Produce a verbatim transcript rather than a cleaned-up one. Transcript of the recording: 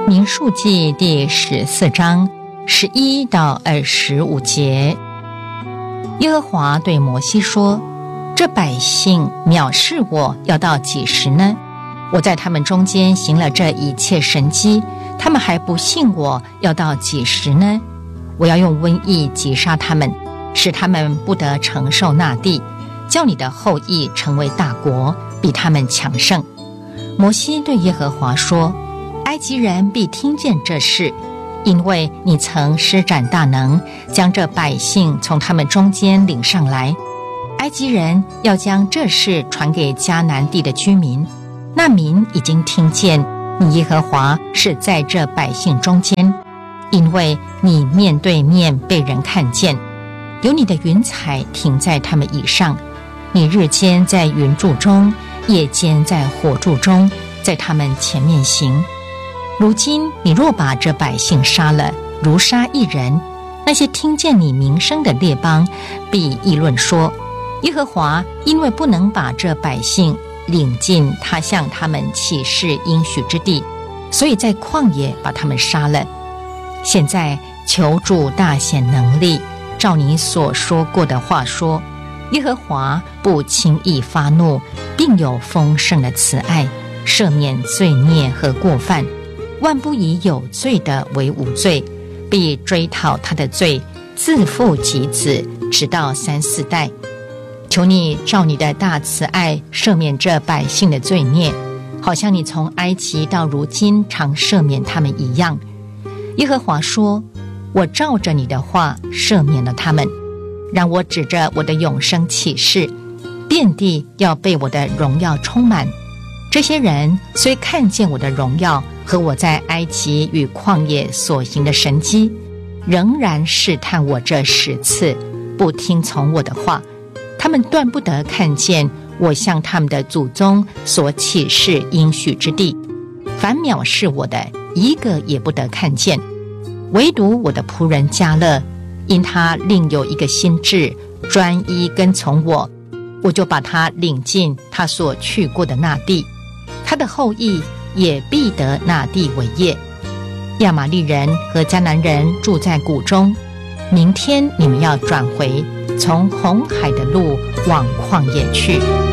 民数记第十四章十一到二十五节，耶和华对摩西说：这百姓藐视我，要到几时呢？我在他们中间行了这一切神迹，他们还不信我，要到几时呢？我要用瘟疫击杀他们，使他们不得承受那地，叫你的后裔成为大国，比他们强盛。摩西对耶和华说：埃及人必听见这事，因为你曾施展大能，将这百姓从他们中间领上来。埃及人要将这事传给迦南地的居民，那民已经听见你耶和华是在这百姓中间，因为你面对面被人看见，有你的云彩停在他们以上，你日间在云柱中，夜间在火柱中，在他们前面行。如今你若把这百姓杀了，如杀一人，那些听见你名声的列邦必议论说：耶和华因为不能把这百姓领进他向他们起誓应许之地，所以在旷野把他们杀了。现在求主大显能力，照你所说过的话说：耶和华不轻易发怒，并有丰盛的慈爱，赦免罪孽和过犯，万不以有罪的为无罪，必追讨他的罪，自父及子，直到三四代。求你照你的大慈爱赦免这百姓的罪孽，好像你从埃及到如今常赦免他们一样。耶和华说：我照着你的话赦免了他们，让我指着我的永生起誓，遍地要被我的荣耀充满。这些人虽看见我的荣耀和我在埃及与旷野所行的神迹，仍然试探我这十次，不听从我的话。他们断不得看见我向他们的祖宗所起誓应许之地，凡藐视我的，一个也不得看见。唯独我的仆人迦勒，因他另有一个心志，专一跟从我，我就把他领进他所去过的那地，他的后裔也必得那地为业。亚玛利人和迦南人住在谷中，明天你们要转回，从红海的路往旷野去。